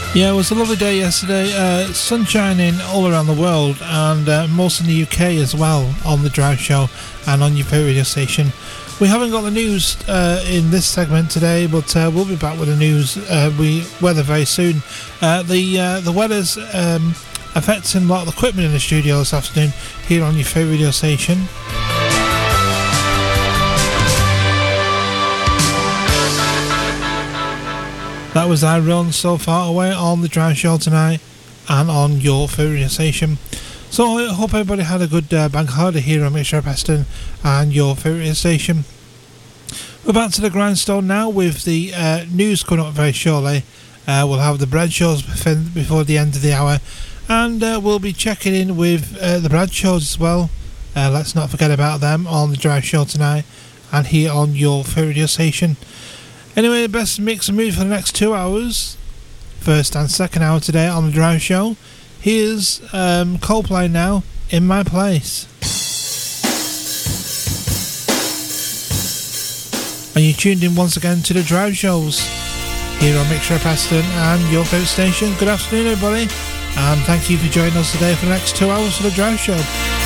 Yeah, it was a lovely day yesterday. Sun shining all around the world, and most in the UK as well, on the Drive Show and on your favourite radio station. We haven't got the news in this segment today, but we'll be back with the news weather very soon. The weather's affecting a lot of the equipment in the studio this afternoon here on your favourite radio station. That was I Run So Far Away on the Drive Show tonight and on your favourite radio station. So I hope everybody had a good bank holiday here on Mixture Preston and your favourite radio station. We're back to the grindstone now with the news coming up very shortly. We'll have the bread shows before the end of the hour, and we'll be checking in with the bread shows as well. Let's not forget about them on the Drive Show tonight and here on your favourite radio station. Anyway, the best mix and mood for the next 2 hours, first and second hour today on the Drive Show. Here's Coldplay now, In My Place. And you're tuned in once again to the Drive Shows here on Mixture Preston and your favourite station. Good afternoon, everybody, and thank you for joining us today for the next 2 hours for the Drive Show.